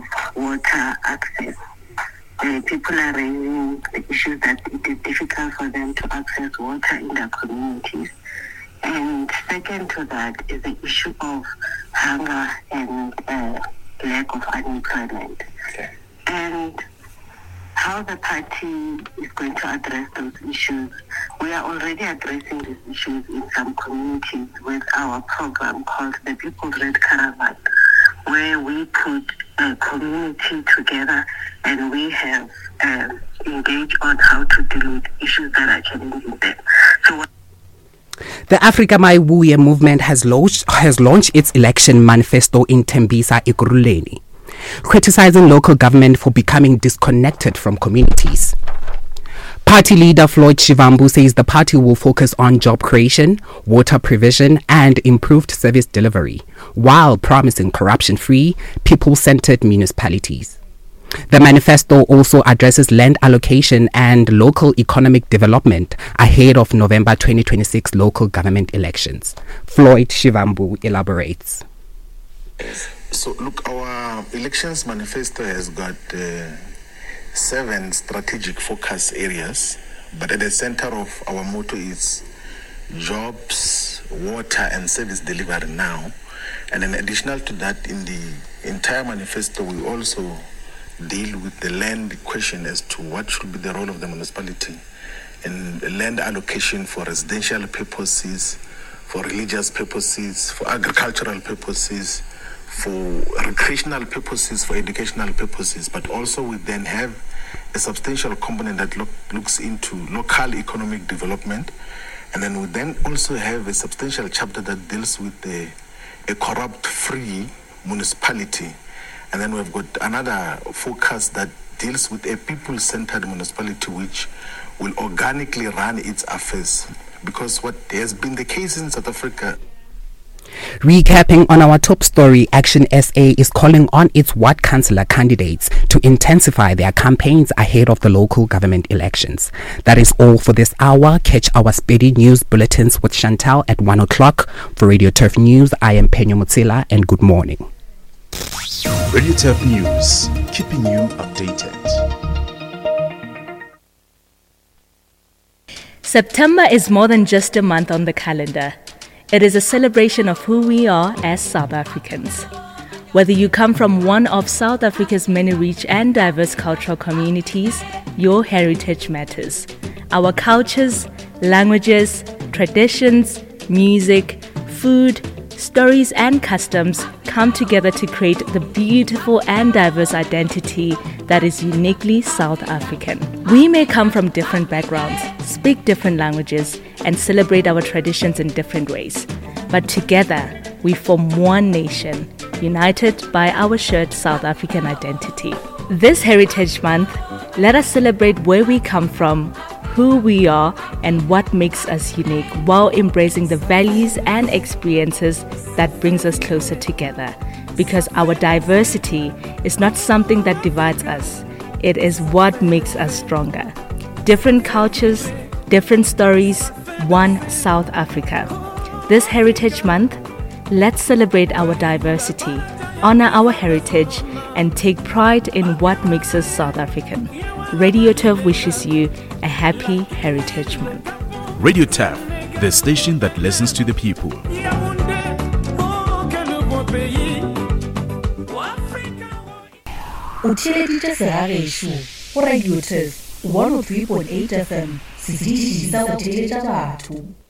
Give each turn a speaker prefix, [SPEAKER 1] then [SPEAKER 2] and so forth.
[SPEAKER 1] of water access. People are raising the issue that it is difficult for them to access water in their communities. And second to that is the issue of hunger and lack of unemployment.
[SPEAKER 2] Okay.
[SPEAKER 1] And how the party is going to address those issues. We are already addressing these issues in some communities with our program called the People's Red Caravan, where we put a community together and we have engaged on how to deal with issues that are challenging them. So
[SPEAKER 3] the Africa Maibuye movement has launched its election manifesto in Tembisa, Ekurhuleni, criticizing local government for becoming disconnected from communities. Party leader Floyd Shivambu says the party will focus on job creation, water provision and improved service delivery, while promising corruption-free, people-centered municipalities. The manifesto also addresses land allocation and local economic development ahead of November 2026 local government elections. Floyd Shivambu elaborates.
[SPEAKER 4] So look, our elections manifesto has got 7 strategic focus areas, but at the center of our motto is jobs, water and service delivery now. And in additional to that, in the entire manifesto, we also deal with the land question as to what should be the role of the municipality in land allocation for residential purposes, for religious purposes, for agricultural purposes, for recreational purposes, for educational purposes, but also we then have a substantial component that looks into local economic development. And then we then also have a substantial chapter that deals with a corrupt-free municipality. And then we've got another focus that deals with a people-centered municipality which will organically run its affairs. Because what has been the case in South Africa.
[SPEAKER 3] Recapping on our top story, Action SA is calling on its ward councillor candidates to intensify their campaigns ahead of the local government elections. That is all for this hour. Catch our speedy news bulletins with Chantal at 1 o'clock. For Radio Turf News, I am Penyo Mutsila and good morning.
[SPEAKER 5] Radio Turf News, keeping you updated.
[SPEAKER 6] September is more than just a month on the calendar. It is a celebration of who we are as South Africans. Whether you come from one of South Africa's many rich and diverse cultural communities, your heritage matters. Our cultures, languages, traditions, music, food, stories and customs come together to create the beautiful and diverse identity that is uniquely South African. We may come from different backgrounds, speak different languages, and celebrate our traditions in different ways. But together, we form one nation, united by our shared South African identity. This Heritage Month, let us celebrate where we come from, who we are, and what makes us unique, while embracing the values and experiences that brings us closer together. Because our diversity is not something that divides us, it is what makes us stronger. Different cultures, different stories, one South Africa. This Heritage Month, let's celebrate our diversity, honor our heritage, and take pride in what makes us South African. Radio Turf wishes you a happy Heritage Month.
[SPEAKER 5] Radio Turf, the station that listens to the people.
[SPEAKER 7] O theleditse seagesho go Radio Turf 103.8 FM, se didiša go theletša batho.